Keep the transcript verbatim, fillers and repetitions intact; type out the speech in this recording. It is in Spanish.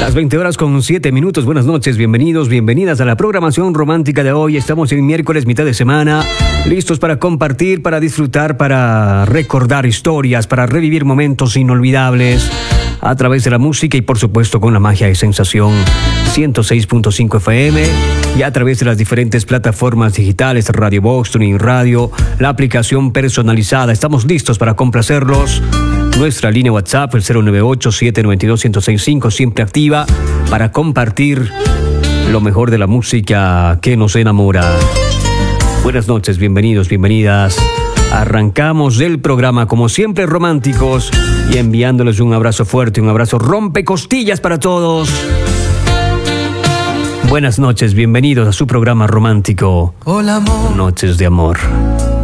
Las veinte horas con siete minutos. Buenas noches, bienvenidos, bienvenidas a la programación romántica de hoy. Estamos en miércoles, mitad de semana, listos para compartir, para disfrutar, para recordar historias, para revivir momentos inolvidables a través de la música y por supuesto con la magia de Sensación ciento seis punto cinco F M y a través de las diferentes plataformas digitales, Radio Box, Tuning Radio, la aplicación personalizada. Estamos listos para complacerlos. Nuestra línea WhatsApp, el cero nueve ocho, siete nueve dos, uno cero seis cinco, siempre activa para compartir lo mejor de la música que nos enamora. Buenas noches, bienvenidos, bienvenidas. Arrancamos el programa como siempre románticos y enviándoles un abrazo fuerte, un abrazo rompecostillas para todos. Buenas noches, bienvenidos a su programa romántico. Hola, amor. Noches de amor.